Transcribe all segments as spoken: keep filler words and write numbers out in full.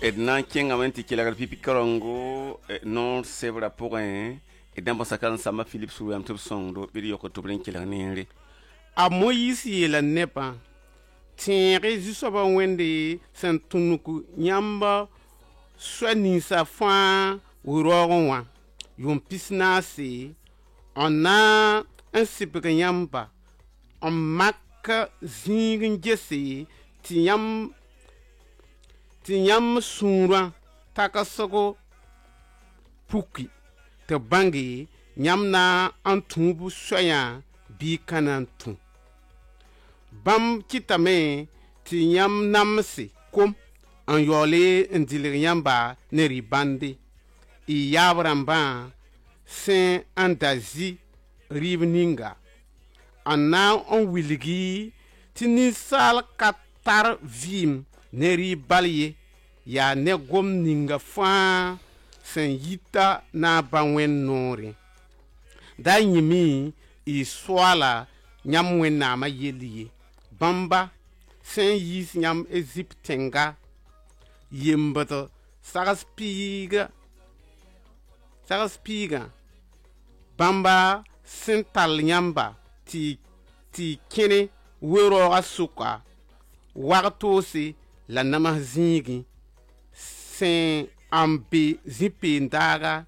et nan kenga menti kila pipi karongo non sevra pour un et dans sa kan sama Philippe sou am tout son do bi yoko to brin kila nere a Moïse la nepa tiere jusoba wende santunuku nyamba swani sa fa urogonwa yom pisna se on a un sipre nyamba on makka zingin jesse tiyam tiyam sura takasogo puki te bangi nyamna antubu soya bi kanantu bam kitame tiyam namsi kom an yole ndilir yamba neri bandi i yabramba sen andazi ribninga anna on wiligi tinisal katar vim neri balye ya ne gom ninga fa sen yita na banwen nori da yimi i swala nyam wena ma yeliye bamba sen yis nyam eziptenga yimbato sagaspiga sagaspiga bamba sental nyamba ti ti kene wero asuka wartosi la nama zingi sen ambi zipi ndaga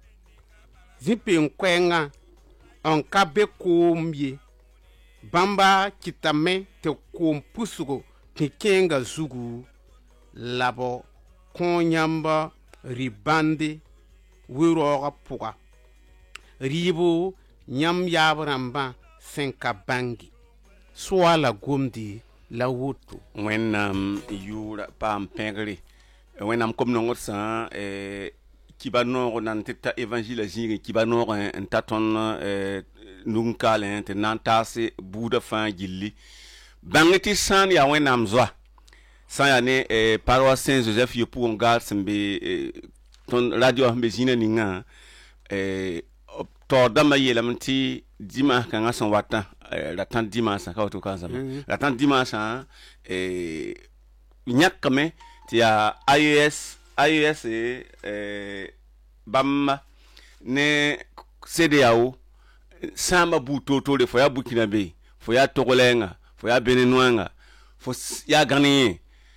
zipi nkwenga on kabe kumye bamba kitame te kumpusugo kikenga zugu labo konyamba ribande wiroga puga ribo nyam yabramba senka bangi swala gomdi la woto when um yura pam pengri when am comme non sa eh kibano nan teta évangile jingi kibano en taton eh nunkale te nantase buda fan gilli bangeti san ya when am zwa san ya ne eh paroisse Saint-Joseph yo pour on garde sembe ton radio mbe jina ninga eh to dama yela mti dima kanga son wata la tan dimanche ka to kanza la tan dimanche eh nyakame ti ya I E S I E S eh bam ne C D A O samba buto to le foya Burkina Be foya Togolenga foya Beninoanga fo ya gagner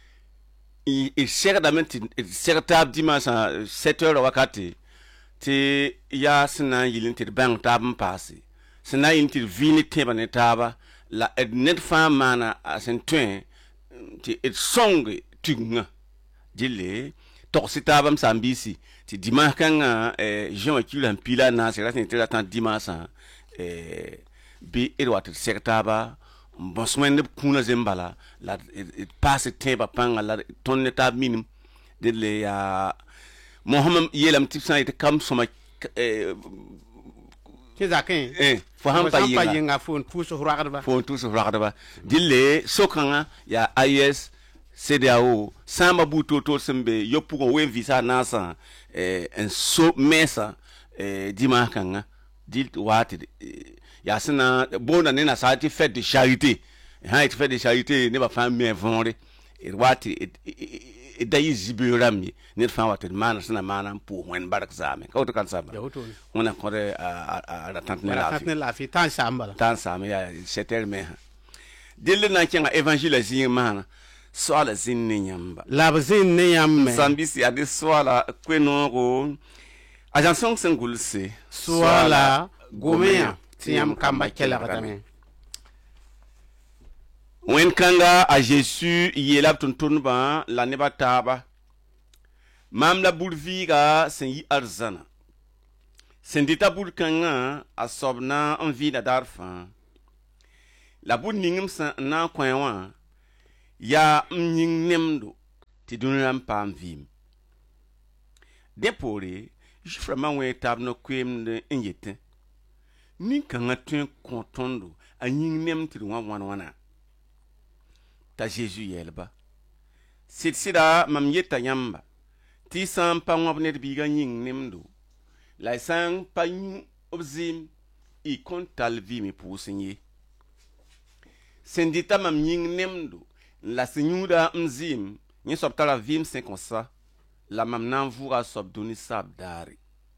il il sert d'amenti certain dimanche à sept heures wakati ti ya sina yilin ti bang tab passé sina yin ti vini teba ne taba la net femme mana asentuen ti et song tunga dile toxitaba sambisi ti dimanche kanga eh Jean Akila pila na c'est là c'était la dimanche eh bi et wat sectaba bon semaine kuna zembala la passe teba panga la tonne tab minim dile ya Mohamed yelam tipsan ite kam soma eh kizakin eh fo ham pa yinga fon puso ragaba fon puso ragaba dille sokanga ya I E S C D A O samba buto to sembe yopu ko wen visa nasa eh en so mesa eh dimakanga dil wati ya sina bona ne na sa ti fête de charité ha ti fête de charité ne ba fam me vonre e wati e dayi zibiramye ne fa wati mana sina mana pour wen barak zame ko to kan samba on a coré à la tante ne la fi la fi tan samba tan samba ya c'était me dil na kenga évangile zin mana swala zin ne nyamba la zin ne nyamba sambisi ade swala kwenongo ajanson sengulse swala gomea tiam kamba kela katame wen kanga a Jésus yela tuntunba la neba taba mam la bulviga sen yi arzana sen dita bulkanga a sobna en vida darfa la bul ningim san na kwenwa ya mning nemdo ti dunram pam vim depore jiframa wen tab no kwem de injete ni kanga tun kontondo a nying nem ti wan wan wana ta Jésus yelba sit sida mam yeta yamba ti sam pa ngobne biga nying nemdo la sang pa nyu obzim i kontal vi mi pusinye sendita mam nying nemdo la senyuda mzim ni soptala vim sen konsa la mam na n vʋʋga a soab dũni saab daare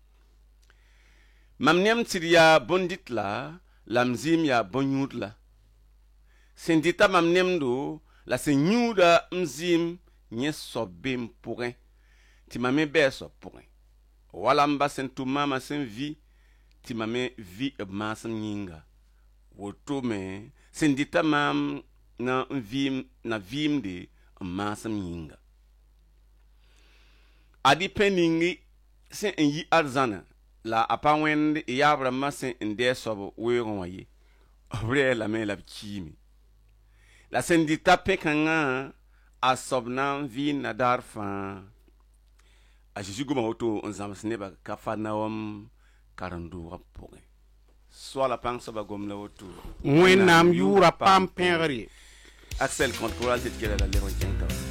mam nem tɩ d yaa bõn-dɩt la la m zɩɩm yaa bõn-yũud la sẽn dɩta mam nemdo la sẽn yũuda m zɩɩm yẽ soab be m pʋgẽ tɩ mam me bɩ a soab pʋgẽ wala m ba sẽn tʋm maamã sẽn vi tɩ mam me vi b maasem yĩnga woto me sẽn dɩta maam na n vɩɩm na vɩɩmde n maasem yĩnga adi pẽ ningi sẽn n yi arzãna la a pa wẽnd yaab rãmbã sẽn n dɛɛ soab weoogẽ wã ye b rɛɛ lame la b kiime la sẽn dɩta pẽ-kãngã a soab na n vɩɩnda daar fãa a zeezi goma woto n zãms nebã Kafarnaom karen-doogã pʋgẽ soala pãng soaba gom la woto wẽnnaam yʋʋra paam pẽgre Axel Contrôle tɩ d gɛla la lebg kẽng